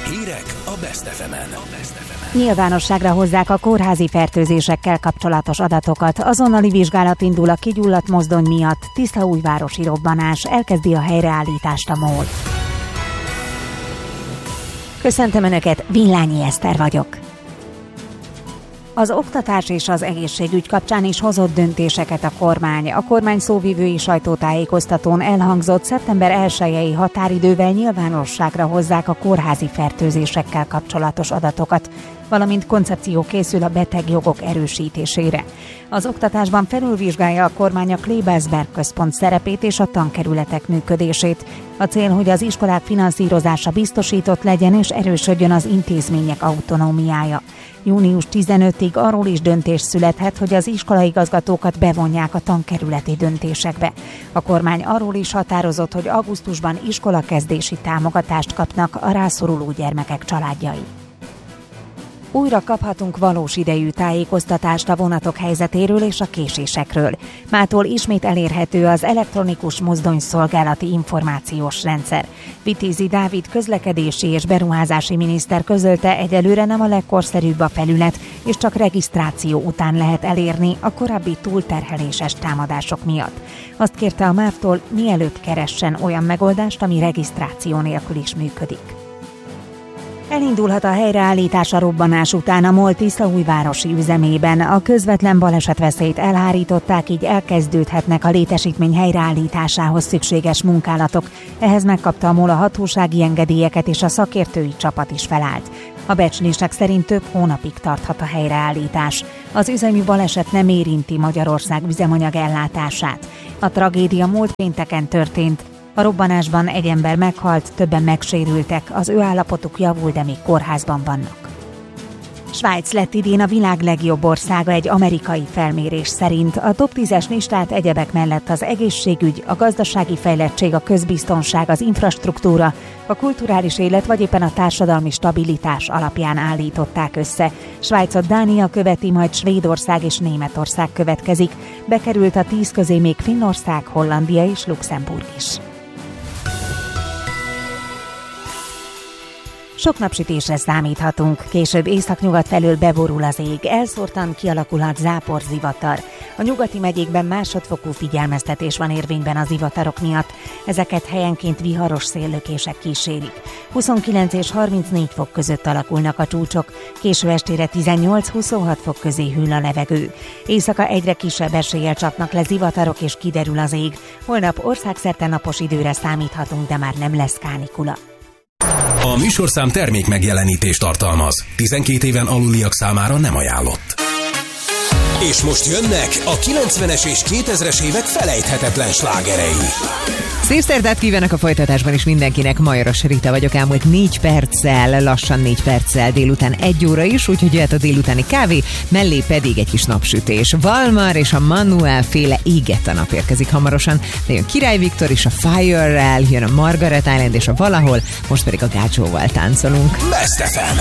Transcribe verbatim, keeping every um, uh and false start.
Hírek a Best ef emen. Nyilvánosságra hozzák a kórházi fertőzésekkel kapcsolatos adatokat. Azonnali vizsgálat indul a kigyulladt mozdony miatt. Tiszaújvárosi robbanás. Elkezdi a helyreállítást a MOL. Köszöntöm Önöket, Villányi Eszter vagyok. Az oktatás és az egészségügy kapcsán is hozott döntéseket a kormány. A kormány szóvivői sajtótájékoztatón elhangzott, szeptember elsejei határidővel nyilvánosságra hozzák a kórházi fertőzésekkel kapcsolatos adatokat, valamint koncepció készül a betegjogok erősítésére. Az oktatásban felülvizsgálja a kormány a Klebersberg központ szerepét és a tankerületek működését. A cél, hogy az iskolák finanszírozása biztosított legyen és erősödjön az intézmények autonómiája. június tizenötödikéig arról is döntés születhet, hogy az iskolaigazgatókat bevonják a tankerületi döntésekbe. A kormány arról is határozott, hogy augusztusban iskolakezdési támogatást kapnak a rászoruló gyermekek családjai. Újra kaphatunk valós idejű tájékoztatást a vonatok helyzetéről és a késésekről. Mától ismét elérhető az elektronikus mozdonyszolgálati információs rendszer. Vitézi Dávid közlekedési és beruházási miniszter közölte, egyelőre nem a legkorszerűbb a felület, és csak regisztráció után lehet elérni a korábbi túlterheléses támadások miatt. Azt kérte a MÁV-tól, mielőtt keressen olyan megoldást, ami regisztráció nélkül is működik. Elindulhat a helyreállítás a robbanás után a MOL tiszaújvárosi üzemében. A közvetlen balesetveszélyt elhárították, így elkezdődhetnek a létesítmény helyreállításához szükséges munkálatok. Ehhez megkapta a MOL a hatósági engedélyeket, és a szakértői csapat is felállt. A becslések szerint több hónapig tarthat a helyreállítás. Az üzemi baleset nem érinti Magyarország üzemanyag ellátását. A tragédia múlt pénteken történt. A robbanásban egy ember meghalt, többen megsérültek, az ő állapotuk javul, de még kórházban vannak. Svájc lett idén a világ legjobb országa egy amerikai felmérés szerint. A top tízes listát egyebek mellett az egészségügy, a gazdasági fejlettség, a közbiztonság, az infrastruktúra, a kulturális élet vagy éppen a társadalmi stabilitás alapján állították össze. Svájcot Dánia követi, majd Svédország és Németország következik. Bekerült a tíz közé még Finnország, Hollandia és Luxemburg is. Sok napsütésre számíthatunk, később északnyugat felől beborul az ég, elszórtan kialakulhat záporzivatar. A nyugati megyékben másodfokú figyelmeztetés van érvényben az zivatarok miatt, ezeket helyenként viharos széllökések kísérik. huszonkilenc és harmincnégy fok között alakulnak a csúcsok, késő estére tizennyolc-huszonhat fok közé hűl a levegő. Éjszaka egyre kisebb eséllyel csapnak le zivatarok és kiderül az ég. Holnap országszerte napos időre számíthatunk, de már nem lesz kánikula. A műsorszám termék megjelenítést tartalmaz. tizenkét éven aluliak számára nem ajánlott. És most jönnek a kilencvenes és kétezres évek felejthetetlen slágerei. Szép szerdát kívánok a folytatásban is mindenkinek, Majoros Rita vagyok, elmúlt négy perccel, lassan négy perccel, délután egy óra is, úgyhogy jöhet a délutáni kávé, mellé pedig egy kis napsütés. Valmar és a Manuel féle Égett a nap érkezik hamarosan, de jön Király Viktor is a Fire-rel, jön a Margaret Island és a Valahol, most pedig a Gácsóval táncolunk. Best ef em.